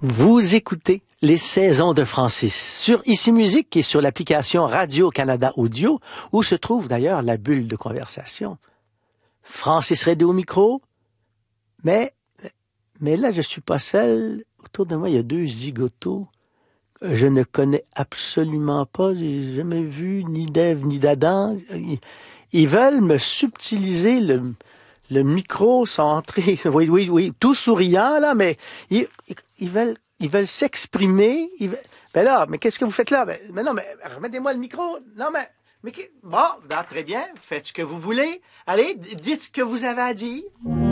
Vous écoutez les saisons de Francis sur Ici Musique et sur l'application Radio-Canada Audio, où se trouve d'ailleurs la bulle de conversation. Francis Redé au micro, mais là, je suis pas seul. Autour de moi, il y a deux zigotos que je ne connais absolument pas. J'ai jamais vu ni d'Ève ni d'Adam. Ils veulent me subtiliser le micro, sont entrés, oui, tout souriant, là, mais ils veulent s'exprimer. Ben là, mais qu'est-ce que vous faites là? Ben non, mais remettez-moi le micro. Non, bon, très bien, faites ce que vous voulez. Allez, dites ce que vous avez à dire.